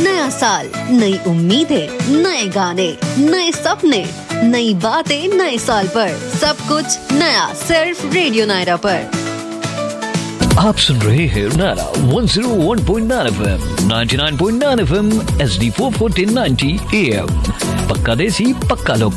नया साल, नई उम्मीदें, नए गाने, नए सपने, नई बातें नए साल पर। सब कुछ नया सिर्फ रेडियो नायरा पर। आप सुन रहे हैं Naira 101.9 FM, 99.9 FM, HD4 1490 AM। पक्का देसी, पक्का लोकल।